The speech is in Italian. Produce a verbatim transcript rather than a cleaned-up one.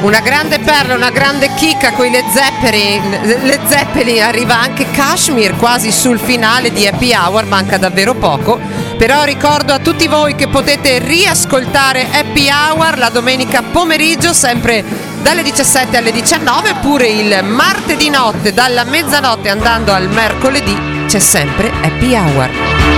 Una grande perla, una grande chicca con i Led Zeppelin. Led Zeppelin, arriva anche Kashmir quasi sul finale di Happy Hour, manca davvero poco. Però ricordo a tutti voi che potete riascoltare Happy Hour la domenica pomeriggio, sempre dalle diciassette alle diciannove, oppure il martedì notte dalla mezzanotte andando al mercoledì c'è sempre Happy Hour.